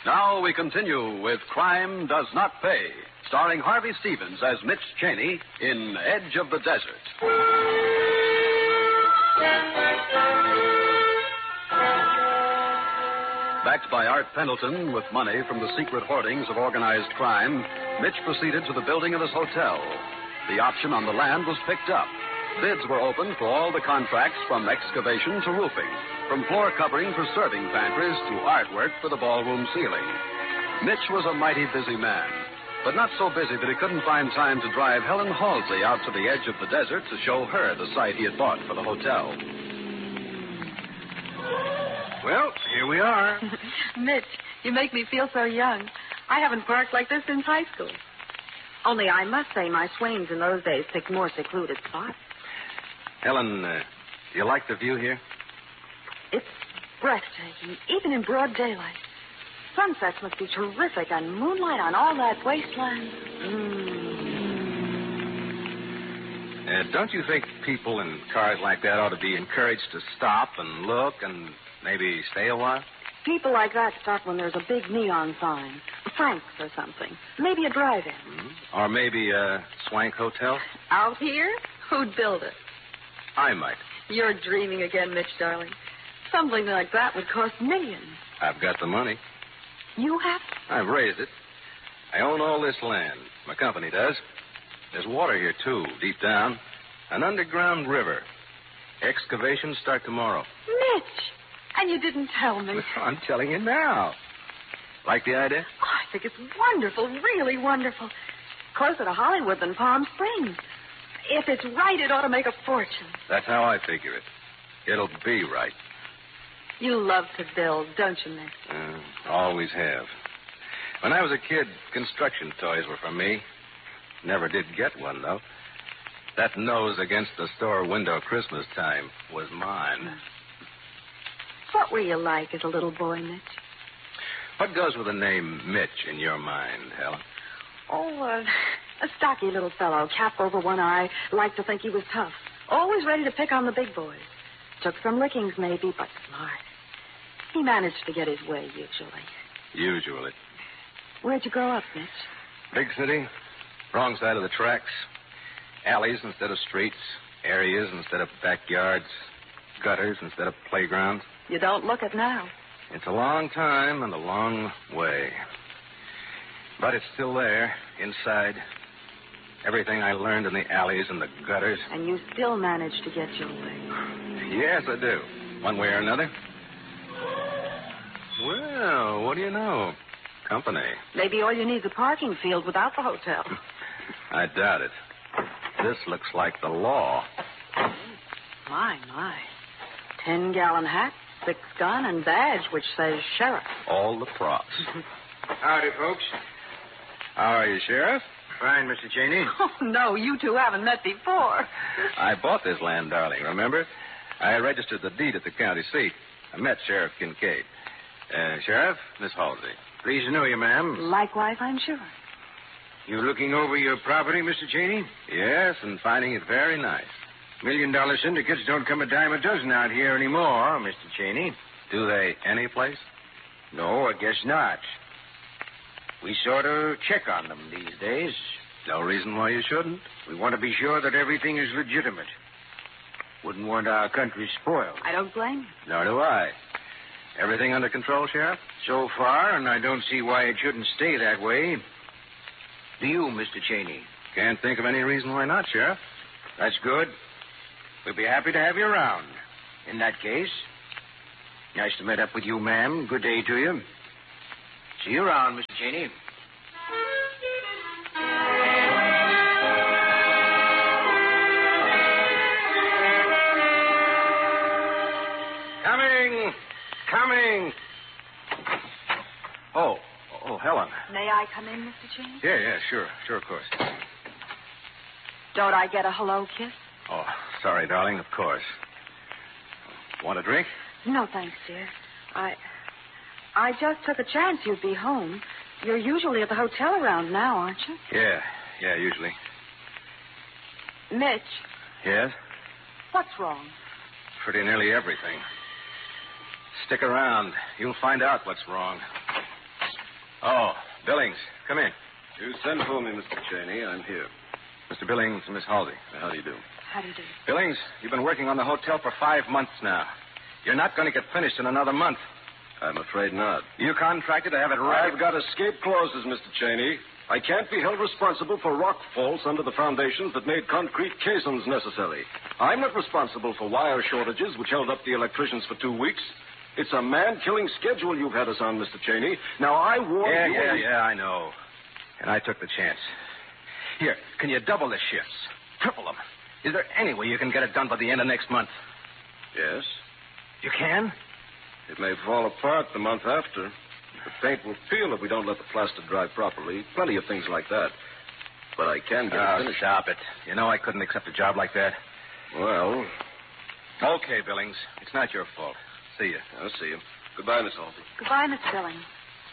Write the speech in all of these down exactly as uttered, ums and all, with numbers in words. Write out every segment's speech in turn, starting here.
Now we continue with Crime Does Not Pay, starring Harvey Stevens as Mitch Cheney in Edge of the Desert. Backed by Art Pendleton with money from the secret hoardings of organized crime, Mitch proceeded to the building of his hotel. The option on the land was picked up. Bids were opened for all the contracts from excavation to roofing, from floor covering for serving pantries to artwork for the ballroom ceiling. Mitch was a mighty busy man, but not so busy that he couldn't find time to drive Helen Halsey out to the edge of the desert to show her the site he had bought for the hotel. Well, here we are. Mitch, you make me feel so young. I haven't parked like this since high school. Only I must say my swains in those days picked more secluded spots. Helen, uh, do you like the view here? It's breathtaking, even in broad daylight. Sunsets must be terrific, and moonlight on all that wasteland. Mm. Uh, don't you think people in cars like that ought to be encouraged to stop and look and maybe stay a while? People like that stop when there's a big neon sign, Frank's or something, maybe a drive-in. Mm-hmm. Or maybe a swank hotel? Out here? Who'd build it? I might. You're dreaming again, Mitch, darling. Something like that would cost millions. I've got the money. You have? I've raised it. I own all this land. My company does. There's water here, too, deep down. An underground river. Excavations start tomorrow. Mitch! And you didn't tell me. I'm telling you now. Like the idea? Oh, I think it's wonderful, really wonderful. Closer to Hollywood than Palm Springs. If it's right, it ought to make a fortune. That's how I figure it. It'll be right. You love to build, don't you, Mitch? Uh, always have. When I was a kid, construction toys were for me. Never did get one, though. That nose against the store window Christmas time was mine. What were you like as a little boy, Mitch? What goes with the name Mitch in your mind, Helen? Oh, uh, a stocky little fellow, cap over one eye, liked to think he was tough. Always ready to pick on the big boys. Took some lickings, maybe, but smart. He managed to get his way, usually. Usually. Where'd you grow up, Mitch? Big city. Wrong side of the tracks. Alleys instead of streets. Areas instead of backyards. Gutters instead of playgrounds. You don't look it now. It's a long time and a long way. But it's still there, inside. Everything I learned in the alleys and the gutters. And you still manage to get your way. Yes, I do. One way or another. Well, what do you know? Company. Maybe all you need is a parking field without the hotel. I doubt it. This looks like the law. My, my. Ten-gallon hat, six-gun, and badge which says sheriff. All the props. Howdy, folks. How are you, Sheriff? Fine, Mister Cheney. Oh, no, you two haven't met before. I bought this land, darling, remember? I registered the deed at the county seat. I met Sheriff Kincaid. Uh, Sheriff, Miss Halsey. Pleased to know you, ma'am. Likewise, I'm sure. You looking over your property, Mister Cheney? Yes, and finding it very nice. Million-dollar syndicates don't come a dime a dozen out here anymore, Mister Cheney. Do they any place? No, I guess not. We sort of check on them these days. No reason why you shouldn't. We want to be sure that everything is legitimate. Wouldn't want our country spoiled. I don't blame you. Nor do I. Everything under control, Sheriff? So far, and I don't see why it shouldn't stay that way. Do you, Mister Cheney? Can't think of any reason why not, Sheriff. That's good. We'll be happy to have you around. In that case, nice to meet up with you, ma'am. Good day to you. See you around, Mister Cheney. Coming! Coming! Oh, oh, Helen. May I come in, Mister Cheney? Yeah, yeah, sure, sure, of course. Don't I get a hello kiss? Oh, sorry, darling, of course. Want a drink? No, thanks, dear. I... I just took a chance you'd be home. You're usually at the hotel around now, aren't you? Yeah, yeah, usually. Mitch, Yes? what's wrong? Pretty nearly everything. Stick around. You'll find out what's wrong. Oh, Billings, come in. You sent for me, Mister Cheney. I'm here. Mister Billings and Miss Halsey. How do you do? How do you do? Billings, you've been working on the hotel for five months now. You're not going to get finished in another month. I'm afraid not. You contracted to have it right. I've got escape clauses, Mister Cheney. I can't be held responsible for rock faults under the foundations that made concrete caissons necessary. I'm not responsible for wire shortages which held up the electricians for two weeks. It's a man-killing schedule you've had us on, Mister Cheney. Now, I warn Yeah, you... yeah, yeah, I know. And I took the chance. Here, can you double the shifts? Triple them? Is there any way you can get it done by the end of next month? Yes. You can? It may fall apart the month after. The paint will peel if we don't let the plaster dry properly. Plenty of things like that. But I can get Oh, it finished. stop it. You know I couldn't accept a job like that. Well, Okay, Billings. It's not your fault. See you. I'll see you. Goodbye, Miss Halsey. Goodbye, Miss Billings.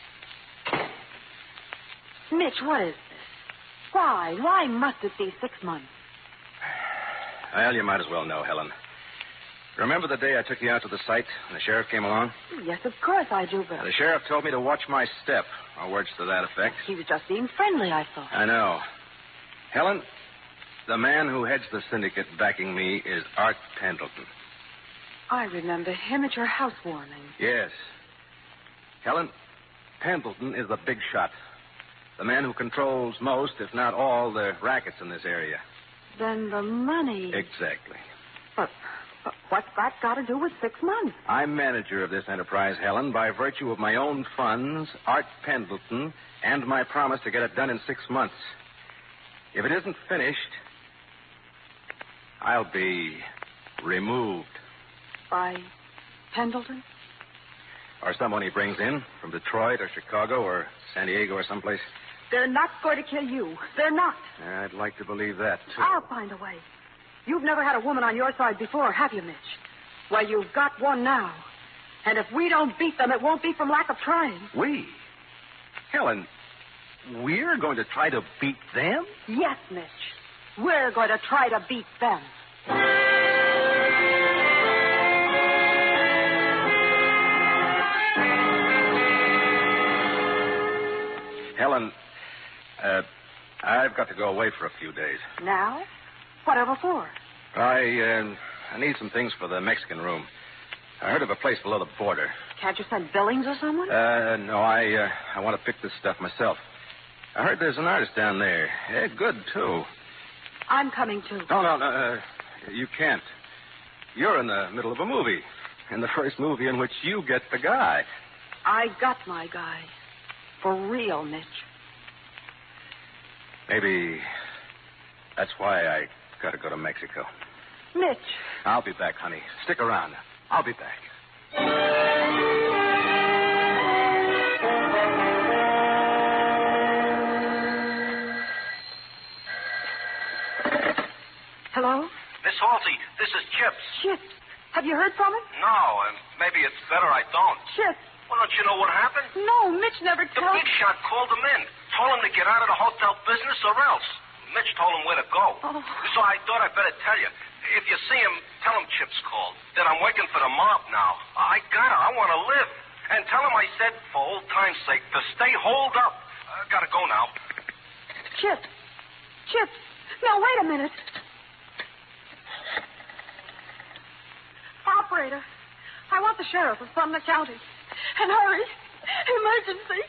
Mitch, what is this? Why? Why must it be six months? Well, you might as well know, Helen. Remember the day I took you out to the site and the sheriff came along? Yes, of course I do, Bill. The sheriff told me to watch my step, or words to that effect. He was just being friendly, I thought. I know. Helen, the man who heads the syndicate backing me is Art Pendleton. I remember him at your housewarming. Yes. Helen, Pendleton is the big shot. The man who controls most, if not all, the rackets in this area. Then the money... Exactly. But, but what's that got to do with six months? I'm manager of this enterprise, Helen, by virtue of my own funds, Art Pendleton, and my promise to get it done in six months. If it isn't finished, I'll be removed. By Pendleton? Or someone he brings in from Detroit or Chicago or San Diego or someplace. They're not going to kill you. They're not. I'd like to believe that, too. I'll find a way. You've never had a woman on your side before, have you, Mitch? Well, you've got one now. And if we don't beat them, it won't be from lack of trying. We? Helen, we're going to try to beat them? Yes, Mitch. We're going to try to beat them. Helen, uh, I've got to go away for a few days. Now? Whatever for? I, uh, I need some things for the Mexican room. I heard of a place below the border. Can't you send Billings or someone? Uh, no, I, uh, I want to pick this stuff myself. I heard there's an artist down there. Yeah, good, too. I'm coming, too. No, no, no, uh, you can't. You're in the middle of a movie. In the first movie in which you get the guy. I got my guy. For real, Mitch. Maybe that's why I got to go to Mexico. Mitch. I'll be back, honey. Stick around. I'll be back. Hello? Miss Halsey, this is Chips. Chips. Have you heard from him? No, and maybe it's better I don't. Chips. Well, don't you know what happened? No, Mitch never The told... big shot called him in, told him to get out of the hotel business or else. Mitch told him where to go. Oh. So I thought I'd better tell you. If you see him, tell him Chips called. That I'm working for the mob now. I gotta. I want to live. And tell him I said, for old time's sake, to stay holed up. I gotta go now. Chips. Chips. Now, wait a minute. Operator, I want the sheriff of Sumner County. And hurry. Emergency.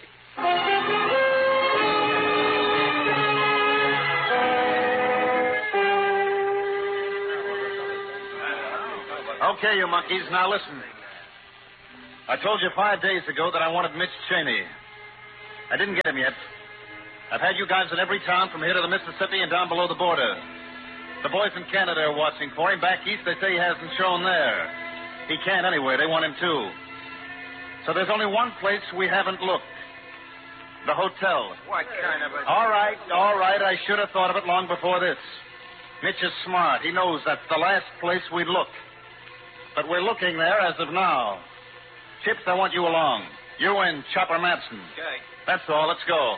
Okay, you monkeys, now listen. I told you five days ago that I wanted Mitch Cheney. I didn't get him yet. I've had you guys in every town from here to the Mississippi and down below the border. The boys in Canada are watching for him. Back east, they say he hasn't shown there. He can't anywhere. They want him too. So there's only one place we haven't looked. The hotel. What kind of a... All right, all right. I should have thought of it long before this. Mitch is smart. He knows that's the last place we'd look. But we're looking there as of now. Chips, I want you along. You and Chopper Madsen. Okay. That's all. Let's go.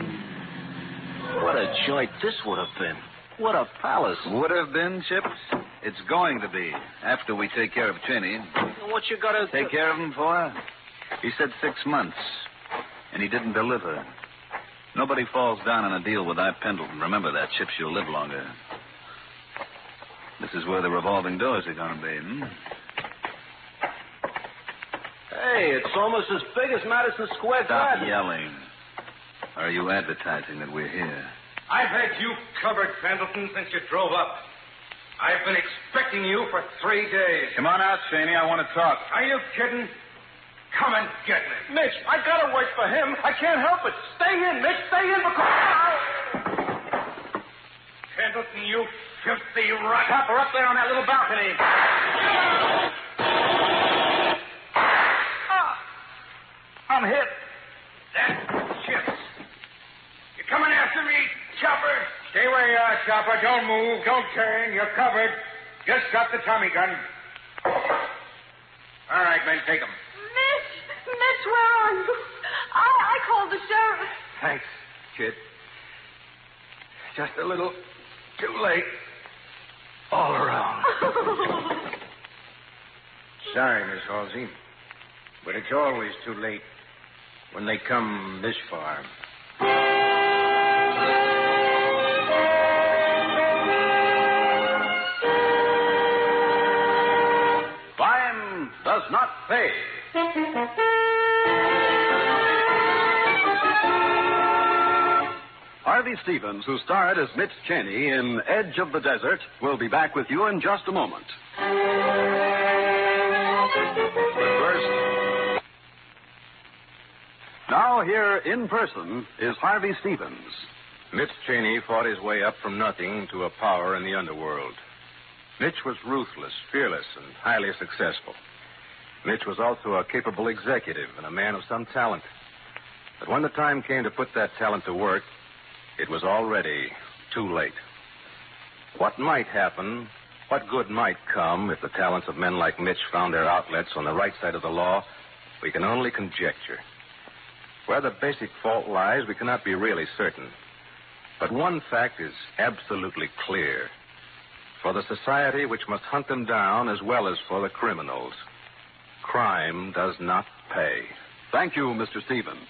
What a joint this would have been. What a palace. Would have been, Chips? It's going to be, after we take care of Cheney. What you got to Take care of him for? He said six months, and he didn't deliver. Nobody falls down on a deal with I. Pendleton. Remember that, Chips. You'll live longer. This is where the revolving doors are going to be, hmm? Hey, it's almost as big as Madison Square Stop Garden. yelling. Are you advertising that we're here? I've had you covered, Pendleton, since you drove up. I've been expecting you for three days. Come on out, Cheney. I want to talk. Are you kidding? Come and get me. Mitch, I gotta work for him. I can't help it. Stay in, Mitch. Stay in because... Pendleton, you filthy rat. Stop her up there on that little balcony. I'm hit. That's Chips. You coming after me, Chopper? Stay where you are, Chopper. Don't move. Don't turn. You're covered. Just got the Tommy gun. All right, men, take him. Mitch! Mitch, where are you? I, I called the sheriff. Thanks, kid. Just a little too late. All around. Sorry, Miss Halsey, but it's always too late when they come this far. Crime does not pay. Harvey Stevens, who starred as Mitch Cheney in Edge of the Desert, will be back with you in just a moment. But first, now here in person is Harvey Stevens. Mitch Cheney fought his way up from nothing to a power in the underworld. Mitch was ruthless, fearless, and highly successful. Mitch was also a capable executive and a man of some talent. But when the time came to put that talent to work, it was already too late. What might happen, what good might come if the talents of men like Mitch found their outlets on the right side of the law, we can only conjecture. Where the basic fault lies, we cannot be really certain. But one fact is absolutely clear. For the society which must hunt them down as well as for the criminals, crime does not pay. Thank you, Mister Stevens.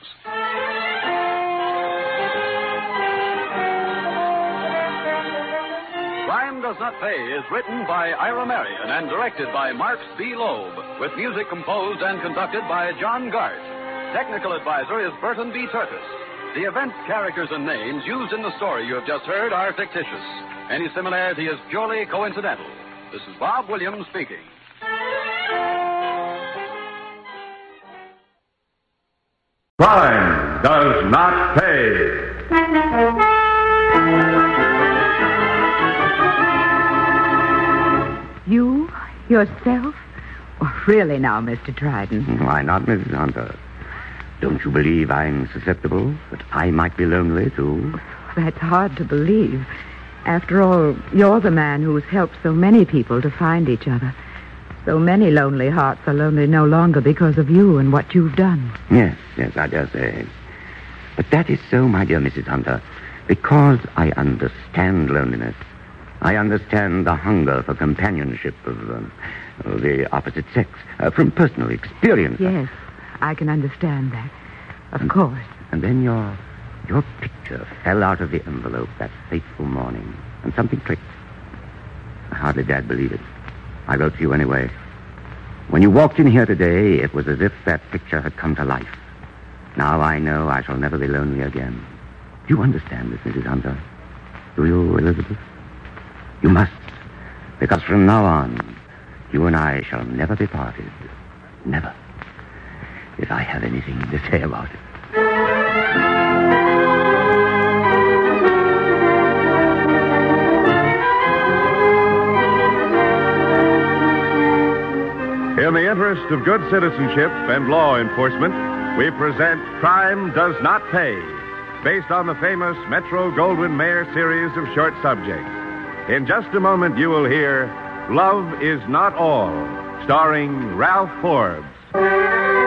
Crime Does Not Pay is written by Ira Marion and directed by Marks B. Loeb, with music composed and conducted by John Gart. Technical advisor is Burton B. Turtis. The events, characters, and names used in the story you have just heard are fictitious. Any similarity is purely coincidental. This is Bob Williams speaking. Crime does not pay. You? Yourself? Oh, really now, Mister Trident. Why not, Missus Hunter? Don't you believe I'm susceptible? That I might be lonely, too? That's hard to believe. After all, you're the man who's helped so many people to find each other. So many lonely hearts are lonely no longer because of you and what you've done. Yes, yes, I dare say. But that is so, my dear Missus Hunter, because I understand loneliness. I understand the hunger for companionship of, um, of the opposite sex, uh, from personal experience. Yes, I can understand that. Of and, course. And then your your picture fell out of the envelope that fateful morning, and something clicked. I hardly dared believe it. I wrote to you anyway. When you walked in here today, it was as if that picture had come to life. Now I know I shall never be lonely again. Do you understand this, Missus Hunter? Do you, Elizabeth? You must, because from now on, you and I shall never be parted. Never. If I have anything to say about it. In the interest of good citizenship and law enforcement, we present Crime Does Not Pay, based on the famous Metro-Goldwyn-Mayer series of short subjects. In just a moment, you will hear Love Is Not All, starring Ralph Forbes.